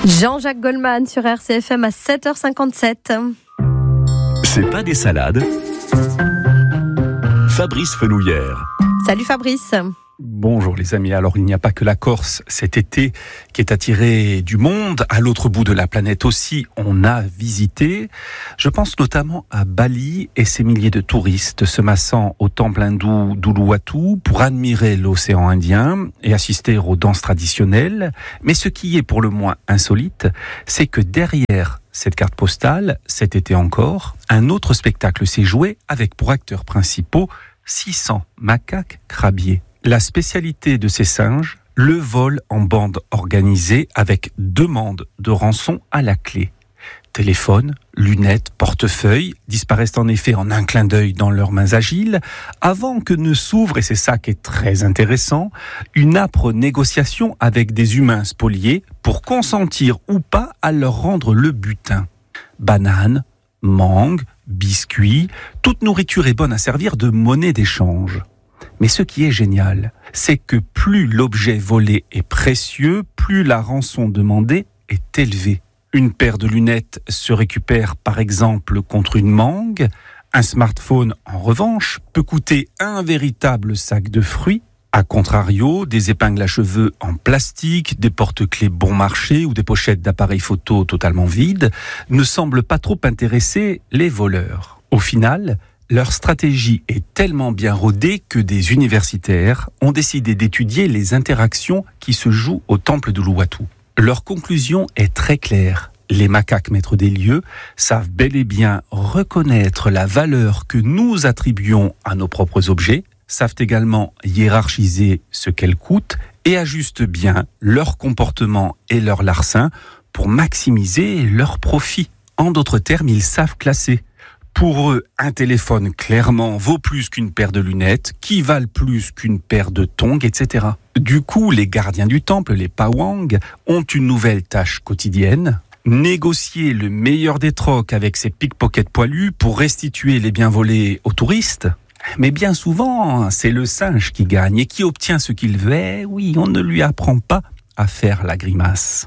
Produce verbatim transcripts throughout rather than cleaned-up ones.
Jean-Jacques Goldman sur R C F M à sept heures cinquante-sept. C'est pas des salades. Fabrice Fenouillère. Salut Fabrice. Bonjour les amis, alors il n'y a pas que la Corse cet été qui est attirée du monde, à l'autre bout de la planète aussi on a visité. Je pense notamment à Bali et ses milliers de touristes se massant au temple hindou d'Uluwatu pour admirer l'océan Indien et assister aux danses traditionnelles. Mais ce qui est pour le moins insolite, c'est que derrière cette carte postale, cet été encore, un autre spectacle s'est joué avec pour acteurs principaux six cents macaques crabiers. La spécialité de ces singes, le vol en bande organisée avec demande de rançon à la clé. Téléphone, lunettes, portefeuille disparaissent en effet en un clin d'œil dans leurs mains agiles, avant que ne s'ouvre, et c'est ça qui est très intéressant, une âpre négociation avec des humains spoliés pour consentir ou pas à leur rendre le butin. Bananes, mangues, biscuits, toute nourriture est bonne à servir de monnaie d'échange. Mais ce qui est génial, c'est que plus l'objet volé est précieux, plus la rançon demandée est élevée. Une paire de lunettes se récupère par exemple contre une mangue. Un smartphone, en revanche, peut coûter un véritable sac de fruits. A contrario, des épingles à cheveux en plastique, des porte-clés bon marché ou des pochettes d'appareils photo totalement vides ne semblent pas trop intéresser les voleurs. Au final, leur stratégie est tellement bien rodée que des universitaires ont décidé d'étudier les interactions qui se jouent au temple d'Uluwatu. Leur conclusion est très claire. Les macaques maîtres des lieux savent bel et bien reconnaître la valeur que nous attribuons à nos propres objets, savent également hiérarchiser ce qu'elles coûtent et ajustent bien leur comportement et leur larcin pour maximiser leur profit. En d'autres termes, ils savent classer. Pour eux, un téléphone, clairement, vaut plus qu'une paire de lunettes, qui valent plus qu'une paire de tongs, et cetera. Du coup, les gardiens du temple, les pawang, ont une nouvelle tâche quotidienne, négocier le meilleur des trocs avec ces pickpockets poilus pour restituer les biens volés aux touristes. Mais bien souvent, c'est le singe qui gagne et qui obtient ce qu'il veut. Et oui, on ne lui apprend pas à faire la grimace.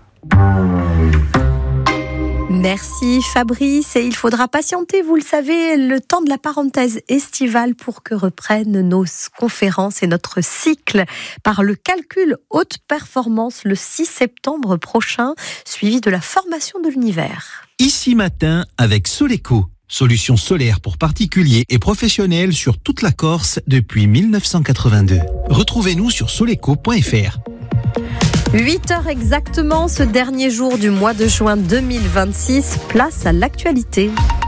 Merci Fabrice, et il faudra patienter, vous le savez, le temps de la parenthèse estivale pour que reprennent nos conférences et notre cycle par le calcul haute performance le six septembre prochain, suivi de la formation de l'univers. Ici matin avec Soleco, solution solaire pour particuliers et professionnels sur toute la Corse depuis dix-neuf cent quatre-vingt-deux. Retrouvez-nous sur soleco point f r. huit heures exactement, ce dernier jour du mois de juin deux mille vingt-six, place à l'actualité.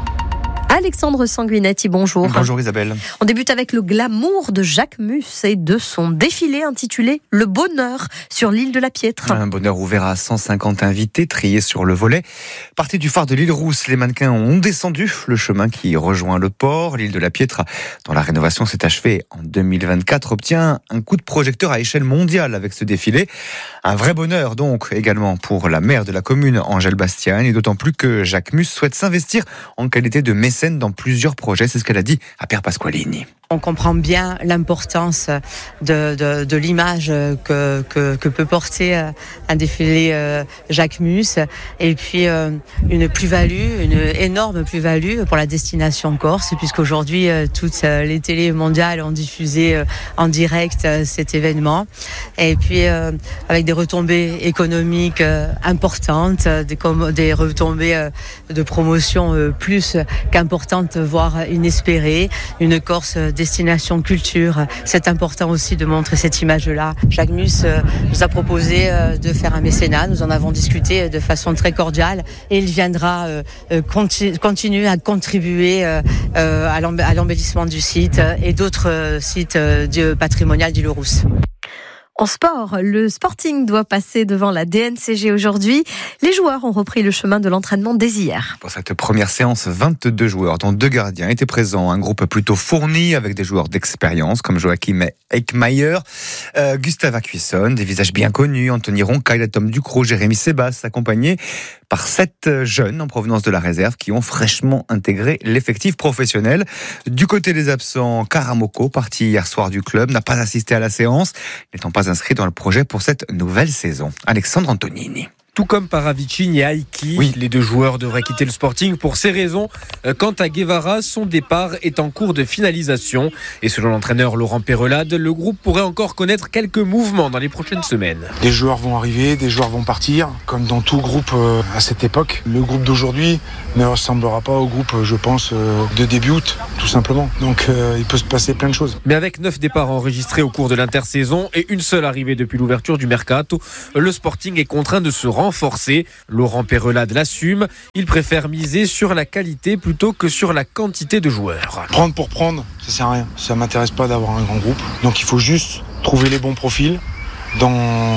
Alexandre Sanguinetti, bonjour. Bonjour Isabelle. On débute avec le glamour de Jacques Mus et de son défilé intitulé « Le Bonheur » sur l'île de la Piètre. Un bonheur ouvert à cent cinquante invités triés sur le volet. Partis du phare de l'île Rousse, les mannequins ont descendu le chemin qui rejoint le port. L'île de la Piètre, dont la rénovation s'est achevée en deux mille vingt-quatre, obtient un coup de projecteur à échelle mondiale avec ce défilé. Un vrai bonheur donc également pour la maire de la commune, Angèle Bastiagne, et d'autant plus que Jacques Mus souhaite s'investir en qualité de mécène dans plusieurs projets. C'est ce qu'elle a dit à Pierre Pasqualini. On comprend bien l'importance de, de, de l'image que, que, que peut porter un défilé Jacques Mus, et puis une plus-value, une énorme plus-value pour la destination Corse, puisqu'aujourd'hui toutes les télés mondiales ont diffusé en direct cet événement, et puis avec des retombées économiques importantes, des, des retombées de promotion plus qu'importantes, voire inespérées, une Corse destination culture. C'est important aussi de montrer cette image-là. Jacques Mus euh, nous a proposé euh, de faire un mécénat. Nous en avons discuté de façon très cordiale, et il viendra euh, conti- continuer à contribuer euh, euh, à, l'emb- à l'embellissement du site et d'autres euh, sites euh, du patrimonial d'Île Rousse. En sport, le Sporting doit passer devant la D N C G aujourd'hui. Les joueurs ont repris le chemin de l'entraînement dès hier. Pour cette première séance, vingt-deux joueurs, dont deux gardiens, étaient présents. Un groupe plutôt fourni avec des joueurs d'expérience comme Joachim Eickmayer, euh, Gustave Acuisson, des visages bien connus, Anthony Roncaille, Tom Ducrot, Jérémy Sebas, accompagnés par sept jeunes en provenance de la réserve qui ont fraîchement intégré l'effectif professionnel. Du côté des absents, Karamoko, parti hier soir du club, n'a pas assisté à la séance, n'étant pas inscrit dans le projet pour cette nouvelle saison. Alexandre Antonini. tout comme Paravicini et Aiki. Oui. Les deux joueurs devraient quitter le Sporting pour ces raisons. Quant à Guevara, son départ est en cours de finalisation. Et selon l'entraîneur Laurent Perelade, le groupe pourrait encore connaître quelques mouvements dans les prochaines semaines. Des joueurs vont arriver, des joueurs vont partir, comme dans tout groupe euh, à cette époque. Le groupe d'aujourd'hui ne ressemblera pas au groupe, je pense, euh, de début août, tout simplement. Donc euh, il peut se passer plein de choses. Mais avec neuf départs enregistrés au cours de l'intersaison et une seule arrivée depuis l'ouverture du mercato, le Sporting est contraint de se renforcer. Laurent Perelade l'assume. Il préfère miser sur la qualité plutôt que sur la quantité de joueurs. Prendre pour prendre, ça sert à rien. Ça m'intéresse pas d'avoir un grand groupe. Donc il faut juste trouver les bons profils dans,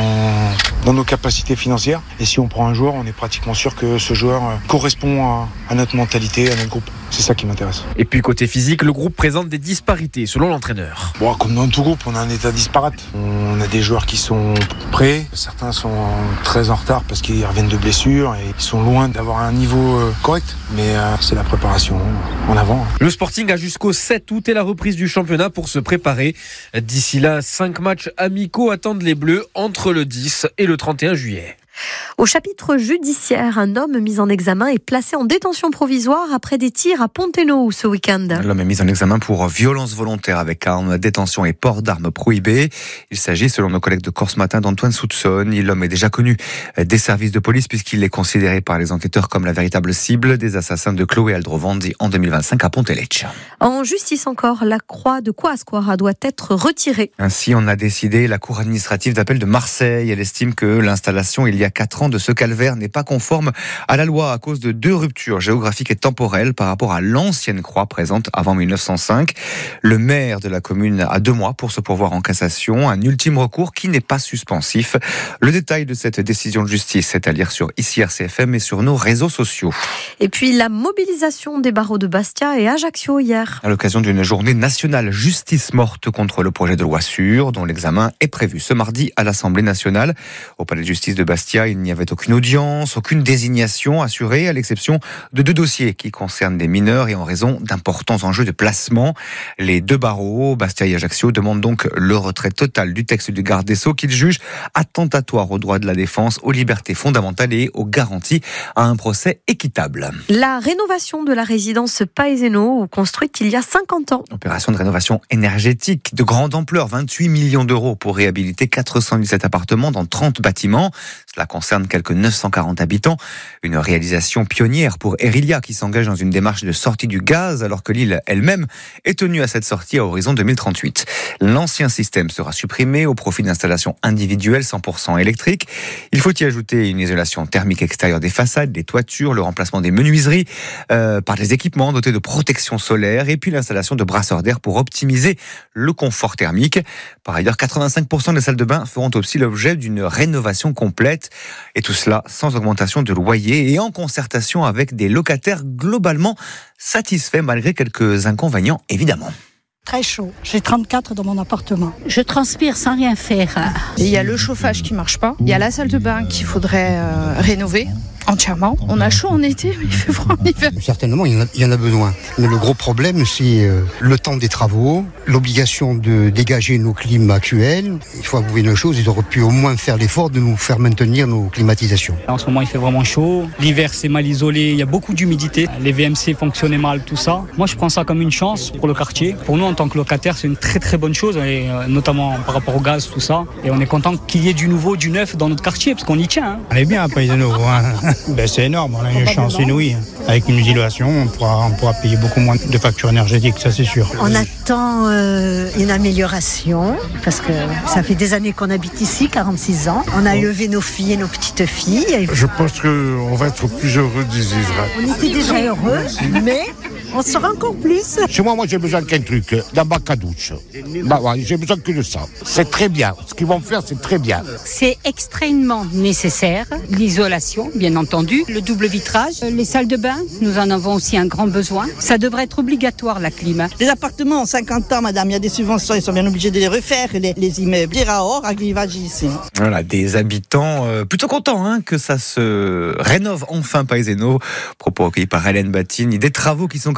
dans nos capacités financières. Et si on prend un joueur, on est pratiquement sûr que ce joueur correspond à, à notre mentalité, à notre groupe. C'est ça qui m'intéresse. Et puis côté physique, le groupe présente des disparités selon l'entraîneur. Bon, comme dans tout groupe, on a un état disparate. On a des joueurs qui sont prêts, certains sont très en retard parce qu'ils reviennent de blessures et ils sont loin d'avoir un niveau correct. Mais euh, c'est la préparation en avant. Le Sporting a jusqu'au sept août et la reprise du championnat pour se préparer. D'ici là, cinq matchs amicaux attendent les Bleus entre le dix et le trente et un juillet. Au chapitre judiciaire, un homme mis en examen est placé en détention provisoire après des tirs à Pontenou ce week-end. L'homme est mis en examen pour violence volontaire avec arme, détention et port d'armes prohibées. Il s'agit, selon nos collègues de Corse Matin, d'Antoine Soutson. L'homme est déjà connu des services de police puisqu'il est considéré par les enquêteurs comme la véritable cible des assassins de Chloé Aldrovandi en deux mille vingt-cinq à Pontelecce. En justice encore, la croix de Coasquara doit être retirée. Ainsi, on a décidé, la Cour administrative d'appel de Marseille. Elle estime que l'installation il y a quatre ans de ce calvaire n'est pas conforme à la loi à cause de deux ruptures géographiques et temporelles par rapport à l'ancienne croix présente avant mille neuf cent cinq. Le maire de la commune a deux mois pour se pourvoir en cassation, un ultime recours qui n'est pas suspensif. Le détail de cette décision de justice est à lire sur ici R C F M et sur nos réseaux sociaux. Et puis la mobilisation des barreaux de Bastia et Ajaccio hier. À l'occasion d'une journée nationale justice morte contre le projet de loi sûre, dont l'examen est prévu ce mardi à l'Assemblée nationale. Au palais de justice de Bastia, il n'y avait aucune audience, aucune désignation assurée, à l'exception de deux dossiers qui concernent des mineurs et en raison d'importants enjeux de placement. Les deux barreaux, Bastia et Ajaccio, demandent donc le retrait total du texte du garde des Sceaux qu'ils jugent attentatoire aux droits de la défense, aux libertés fondamentales et aux garanties à un procès équitable. La rénovation de la résidence Paeseno, construite il y a cinquante ans. Opération de rénovation énergétique de grande ampleur, vingt-huit millions d'euros pour réhabiliter quatre cent dix-sept appartements dans trente bâtiments. Cela concerne quelques neuf cent quarante habitants. Une réalisation pionnière pour Erilia qui s'engage dans une démarche de sortie du gaz alors que l'île elle-même est tenue à cette sortie à horizon deux mille trente-huit. L'ancien système sera supprimé au profit d'installations individuelles cent pour cent électriques. Il faut y ajouter une isolation thermique extérieure des façades, des toitures, le remplacement des menuiseries euh, par des équipements dotés de protection solaire et puis l'installation de brasseurs d'air pour optimiser le confort thermique. Par ailleurs, quatre-vingt-cinq pour cent des salles de bain feront aussi l'objet d'une rénovation complète. Et tout cela sans augmentation de loyer et en concertation avec des locataires globalement satisfaits malgré quelques inconvénients évidemment. Très chaud. J'ai trente-quatre dans mon appartement. Je transpire sans rien faire. Il y a le chauffage qui marche pas. Il y a la salle de bain qu'il faudrait euh, rénover entièrement. On a chaud en été, mais il fait froid en hiver. Certainement, il y en a, il y en a besoin. Mais le gros problème, c'est euh, le temps des travaux, l'obligation de dégager nos clims actuels. Il faut avouer une chose, ils auraient pu au moins faire l'effort de nous faire maintenir nos climatisations. En ce moment, il fait vraiment chaud. L'hiver, c'est mal isolé. Il y a beaucoup d'humidité. Les V M C fonctionnaient mal, tout ça. Moi, je prends ça comme une chance pour le quartier. Pour nous, en tant que locataire, c'est une très très bonne chose, et euh, notamment par rapport au gaz, tout ça. Et on est content qu'il y ait du nouveau, du neuf dans notre quartier, parce qu'on y tient. Hein. On est bien à Paeseno, hein. Ben, c'est énorme, on a une chance inouïe. Avec une isolation, on pourra, on pourra payer beaucoup moins de factures énergétiques, ça c'est sûr. On attend euh, une amélioration, parce que ça fait des années qu'on habite ici, quarante-six ans. On a élevé nos filles et nos petites filles. Je pense qu'on va être plus heureux d'ici. On était déjà heureux, mais on sera encore plus. Chez moi, moi j'ai besoin qu'un truc, d'un bac à douche. Bah, ouais, j'ai besoin que de ça. C'est très bien. Ce qu'ils vont faire, c'est très bien. C'est extrêmement nécessaire. L'isolation, bien entendu. Le double vitrage. Les salles de bain, nous en avons aussi un grand besoin. Ça devrait être obligatoire, la clim. Les appartements ont cinquante ans, madame. Il y a des subventions, ils sont bien obligés de les refaire. Les, les immeubles, les raors, agrivage ici. Voilà, des habitants euh, plutôt contents hein, que ça se rénove enfin Paeseno. Propos recueillis par Hélène Battini. Des travaux qui sont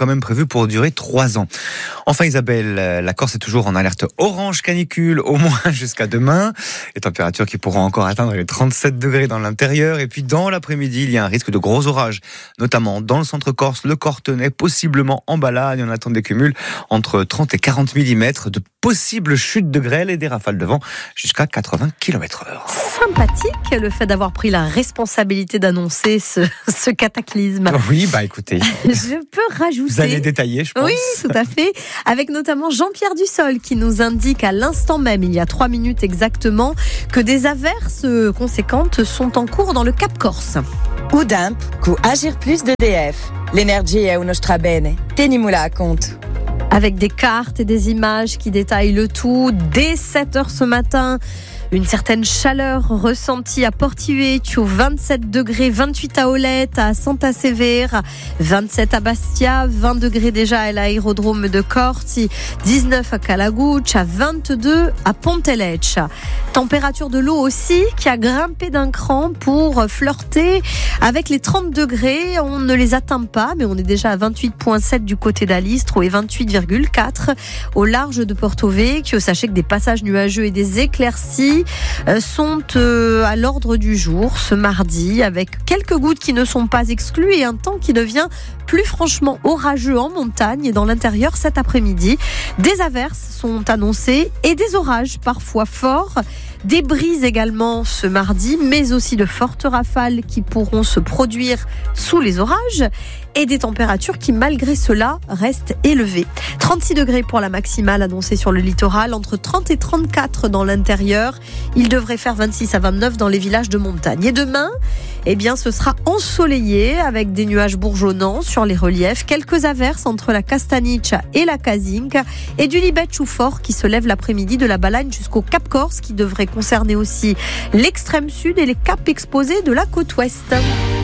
quand même prévues pour durer trois ans. Enfin Isabelle, la Corse est toujours en alerte orange canicule, au moins jusqu'à demain. Les températures qui pourront encore atteindre les trente-sept degrés dans l'intérieur. Et puis dans l'après-midi, il y a un risque de gros orages, notamment dans le centre Corse, le Cortenay, possiblement en Balagne. On attend des cumuls entre trente et quarante millimètres, de possibles chutes de grêle et des rafales de vent jusqu'à quatre-vingts kilomètres heure. Sympathique le fait d'avoir pris la responsabilité d'annoncer ce, ce cataclysme. Oui, bah écoutez. Je peux rajouter. Vous allez détailler, je pense. Oui, tout à fait. Avec notamment Jean-Pierre Dussol qui nous indique à l'instant même, il y a trois minutes exactement, que des averses conséquentes sont en cours dans le Cap Corse. Udimp, cu Agir Plus d'E D F. L'énergie è uno strabene. Tenimula a compte. Avec des cartes et des images qui détaillent le tout. Dès sept heures ce matin, une certaine chaleur ressentie à Portiuecchio, vingt-sept degrés, vingt-huit à Olette, à Santa Severa, vingt-sept à Bastia, vingt degrés déjà à l'aérodrome de Corti, dix-neuf à Calaguccia, à vingt-deux à Ponteleccia. Température de l'eau aussi qui a grimpé d'un cran pour flirter avec les trente degrés. On ne les atteint pas, mais on est déjà à vingt-huit virgule sept du côté d'Alistro et vingt-huit virgule quatre au large de Porto Vecchio. Sachez que des passages nuageux et des éclaircies sont à l'ordre du jour ce mardi, avec quelques gouttes qui ne sont pas exclues et un temps qui devient plus franchement orageux en montagne et dans l'intérieur cet après-midi. Des averses sont annoncées et des orages parfois forts. Des brises également ce mardi, mais aussi de fortes rafales qui pourront se produire sous les orages et des températures qui, malgré cela, restent élevées. trente-six degrés pour la maximale annoncée sur le littoral, entre trente et trente-quatre dans l'intérieur. Il devrait faire vingt-six à vingt-neuf dans les villages de montagne. Et demain, eh bien, ce sera ensoleillé avec des nuages bourgeonnants sur les reliefs, quelques averses entre la Castaniccia et la Casinca et du Libeccio fort qui se lève l'après-midi de la Balagne jusqu'au Cap Corse qui devrait concerner aussi l'extrême sud et les caps exposés de la côte ouest.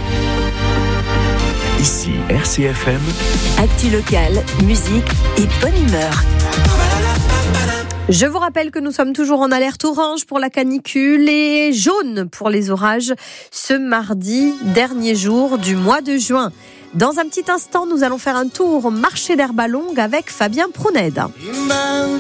Ici R C F M. Actu locale, musique et bonne humeur. Je vous rappelle que nous sommes toujours en alerte orange pour la canicule et jaune pour les orages ce mardi, dernier jour du mois de juin. Dans un petit instant, nous allons faire un tour au marché d'herbe à longue avec Fabien Pronède.